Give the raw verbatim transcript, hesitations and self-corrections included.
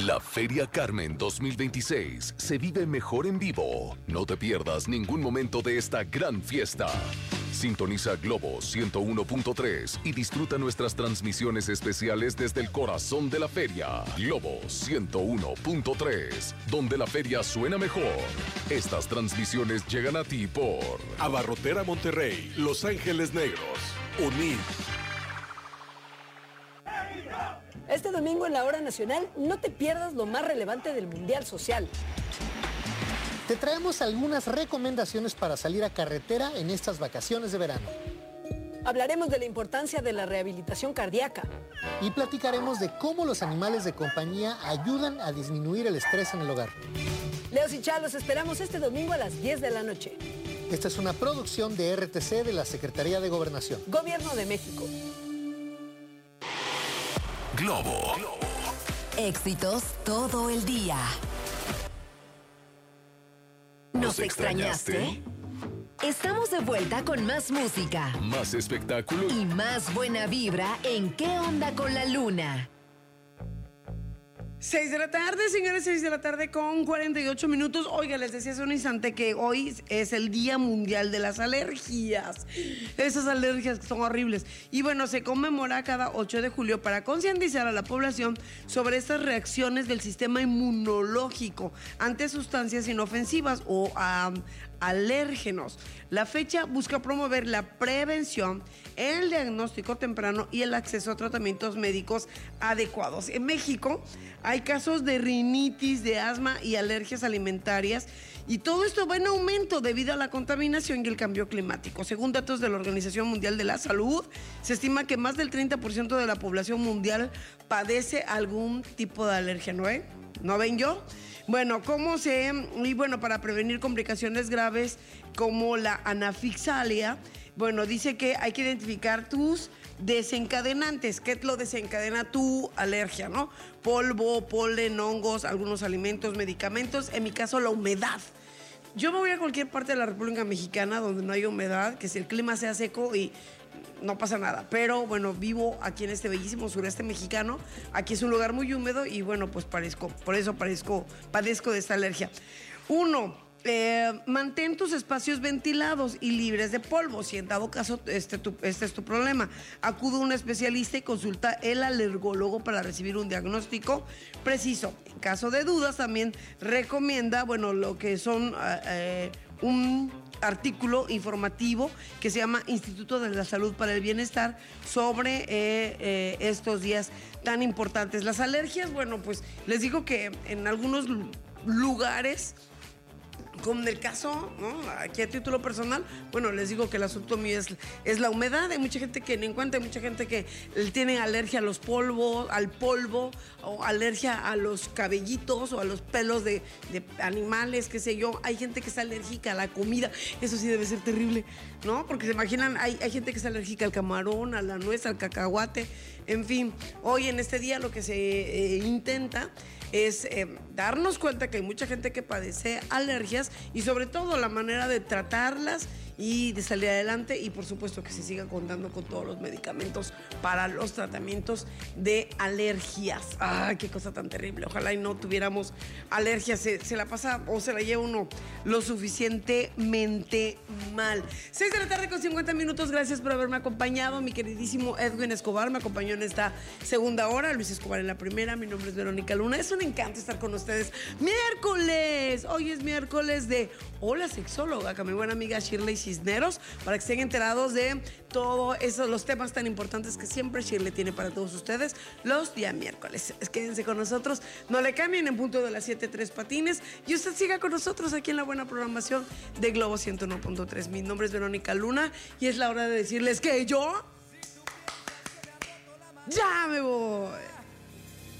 La Feria Carmen dos mil veintiséis se vive mejor en vivo. No te pierdas ningún momento de esta gran fiesta. Sintoniza Globo ciento uno punto tres y disfruta nuestras transmisiones especiales desde el corazón de la feria. Globo ciento uno punto tres, donde la feria suena mejor. Estas transmisiones llegan a ti por Abarrotera Monterrey, Los Ángeles Negros, Unir. Este domingo en la Hora Nacional no te pierdas lo más relevante del Mundial Social. Te traemos algunas recomendaciones para salir a carretera en estas vacaciones de verano. Hablaremos de la importancia de la rehabilitación cardíaca. Y platicaremos de cómo los animales de compañía ayudan a disminuir el estrés en el hogar. Leos y Chá, los esperamos este domingo a las diez de la noche. Esta es una producción de R T C de la Secretaría de Gobernación. Gobierno de México. Globo. Éxitos todo el día. ¿Nos extrañaste? Estamos de vuelta con más música, Más espectáculo y más buena vibra en ¿Qué onda con la luna? seis de la tarde, señores, seis de la tarde con cuarenta y ocho minutos. Oiga, les decía hace un instante que hoy es el Día Mundial de las Alergias. Esas alergias que son horribles. Y bueno, se conmemora cada ocho de julio para concientizar a la población sobre estas reacciones del sistema inmunológico ante sustancias inofensivas o um, alérgenos. La fecha busca promover la prevención, el diagnóstico temprano y el acceso a tratamientos médicos adecuados. En México hay casos de rinitis, de asma y alergias alimentarias, y todo esto va en aumento debido a la contaminación y el cambio climático. Según datos de la Organización Mundial de la Salud, se estima que más del treinta por ciento de la población mundial padece algún tipo de alergia, ¿no? ¿Eh? ¿No ven yo? Bueno, ¿cómo se...? Y bueno, para prevenir complicaciones graves como la anafixialia, bueno, dice que hay que identificar tus desencadenantes. ¿Qué lo desencadena tu alergia, no? Polvo, polen, hongos, algunos alimentos, medicamentos. En mi caso, la humedad. Yo me voy a cualquier parte de la República Mexicana donde no haya humedad, que si el clima sea seco y no pasa nada. Pero bueno, vivo aquí en este bellísimo sureste mexicano. Aquí es un lugar muy húmedo y bueno, pues parezco, por eso parezco, padezco de esta alergia. Uno, eh, mantén tus espacios ventilados y libres de polvo. Si en dado caso este, tu, este es tu problema, acude a un especialista y consulta el alergólogo para recibir un diagnóstico preciso. En caso de dudas, también recomienda, bueno, lo que son eh, un artículo informativo que se llama Instituto de la Salud para el Bienestar sobre eh, eh, estos días tan importantes. Las alergias, bueno, pues les digo que en algunos lugares, como en el caso, ¿no? Aquí a título personal, bueno, les digo que el asunto mío es, es la humedad. Hay mucha gente que no encuentra, hay mucha gente que tiene alergia a los polvos, al polvo, o alergia a los cabellitos o a los pelos de, de animales, qué sé yo. Hay gente que es alérgica a la comida. Eso sí debe ser terrible, ¿no? Porque se imaginan, hay, hay gente que es alérgica al camarón, a la nuez, al cacahuate. En fin, hoy en este día lo que se eh, intenta es eh, darnos cuenta que hay mucha gente que padece alergias y sobre todo la manera de tratarlas y de salir adelante, y por supuesto que se siga contando con todos los medicamentos para los tratamientos de alergias. ¡Ay, qué cosa tan terrible! Ojalá y no tuviéramos alergias. Se, se la pasa o se la lleva uno lo suficientemente mal. seis de la tarde con cincuenta minutos. Gracias por haberme acompañado. Mi queridísimo Edwin Escobar me acompañó en esta segunda hora. Luis Escobar en la primera. Mi nombre es Verónica Luna. Es un encanto estar con ustedes. ¡Miércoles! Hoy es miércoles de Hola Sexóloga, con mi buena amiga Shirley Cisneros, para que estén enterados de todos esos los temas tan importantes que siempre Shirley tiene para todos ustedes los días miércoles. Quédense con nosotros, no le cambien, en punto de las siete, tres patines, y usted siga con nosotros aquí en la buena programación de Globo ciento uno punto tres. Mi nombre es Verónica Luna y es la hora de decirles que yo ya me voy.